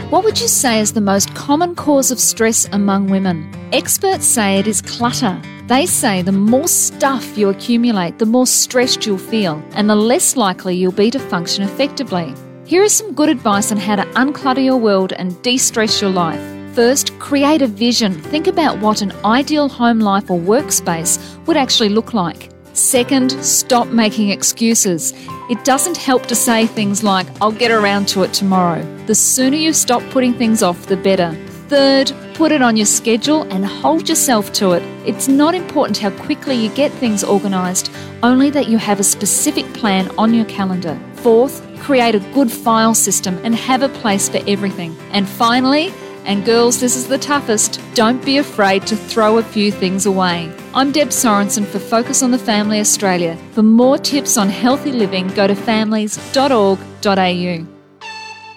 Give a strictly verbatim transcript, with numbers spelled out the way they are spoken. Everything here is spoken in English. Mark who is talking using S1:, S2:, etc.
S1: What would you say is the most common cause of stress among women? Experts say it is clutter. They say the more stuff you accumulate, the more stressed you'll feel, and the less likely you'll be to function effectively. Here is some good advice on how to unclutter your world and de-stress your life. First, create a vision. Think about what an ideal home life or workspace would actually look like. Second, stop making excuses. It doesn't help to say things like, I'll get around to it tomorrow. The sooner you stop putting things off, the better. Third, put it on your schedule and hold yourself to it. It's not important how quickly you get things organised, only that you have a specific plan on your calendar. Fourth, create a good file system and have a place for everything. And finally, and girls, this is the toughest, don't be afraid to throw a few things away. I'm Deb Sorensen for Focus on the Family Australia. For more tips on healthy living, go to families dot org dot a u.